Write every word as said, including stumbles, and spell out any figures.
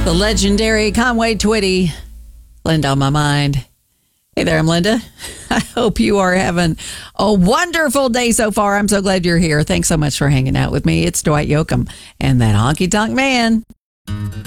The legendary Conway Twitty. Linda on my mind. Hey there, I'm Linda. I hope you are having a wonderful day so far. I'm so glad you're here. Thanks so much for hanging out with me. It's Dwight Yoakam and that honky tonk man.